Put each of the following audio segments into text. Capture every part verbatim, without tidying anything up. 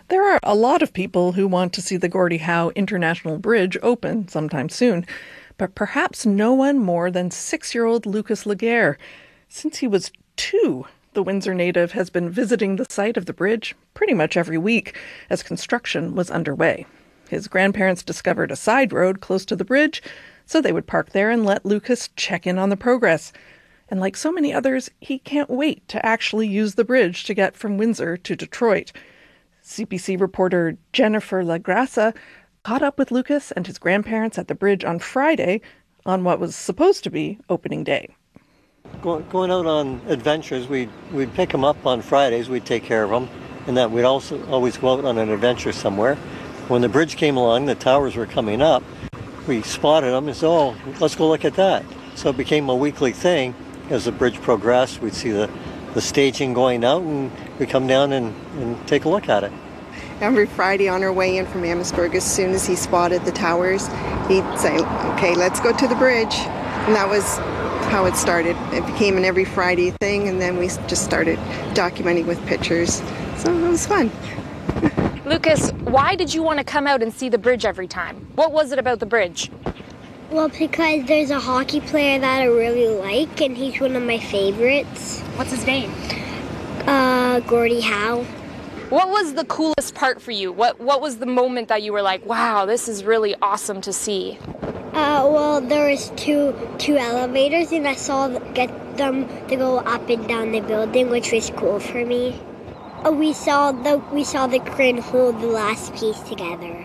There are a lot of people who want to see the Gordie Howe International Bridge open sometime soon, but perhaps no one more than six-year-old Lucas Laguerre. Since he was two, the Windsor native has been visiting the site of the bridge pretty much every week as construction was underway. His grandparents discovered a side road close to the bridge, so they would park there and let Lucas check in on the progress. And like so many others, he can't wait to actually use the bridge to get from Windsor to Detroit. C B C reporter Jennifer LaGrassa caught up with Lucas and his grandparents at the bridge on Friday on what was supposed to be opening day. Going out on adventures, we'd, we'd pick them up on Fridays, we'd take care of them, and that we'd also always go out on an adventure somewhere. When the bridge came along, the towers were coming up, we spotted them and said, oh, let's go look at that. So it became a weekly thing. As the bridge progressed, we'd see the, the staging going out, and we'd come down and, and take a look at it. Every Friday on our way in from Amherstburg, as soon as he spotted the towers, he'd say, okay, let's go to the bridge. And that was how it started. It became an every Friday thing, and then we just started documenting with pictures. So it was fun. Lucas, why did you want to come out and see the bridge every time? What was it about the bridge? Well, because there's a hockey player that I really like, and he's one of my favorites. What's his name? Uh, Gordie Howe. What was the coolest part for you? What What was the moment that you were like, wow, this is really awesome to see? Uh, well, there was two two elevators, and I saw th- get them to go up and down the building, which was cool for me. Uh, we saw the we saw the crane hold the last piece together.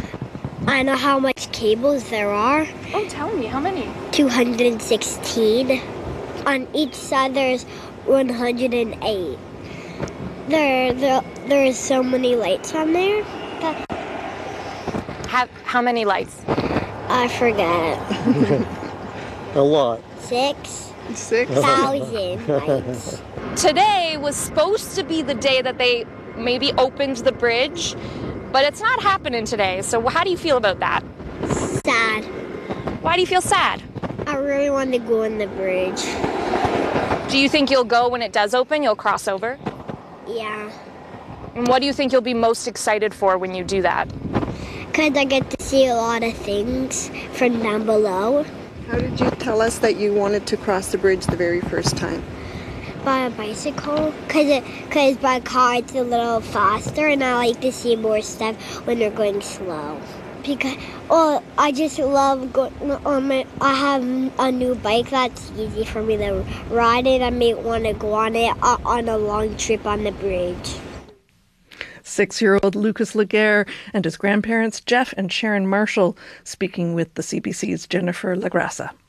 I know how much cables there are. Oh, tell me, how many? two hundred sixteen. On each side, there's one hundred eight. There, there, there is so many lights on there. That How, how many lights? I forget. A lot. Six. Six. Thousand lights. Today was supposed to be the day that they maybe opened the bridge, but it's not happening today. So how do you feel about that? Sad. Why do you feel sad? I really want to go on the bridge. Do you think you'll go when it does open? You'll cross over? Yeah. And what do you think you'll be most excited for when you do that? Because I get to see a lot of things from down below. How did you tell us that you wanted to cross the bridge the very first time? By a bicycle. Because because by car it's a little faster, and I like to see more stuff when they're going slow. Because, oh, I just love going on my, I have a new bike that's easy for me to ride it. I may want to go on it uh, on a long trip on the bridge. Six-year-old Lucas Laguerre and his grandparents Jeff and Sharon Marshall speaking with the C B C's Jennifer LaGrassa.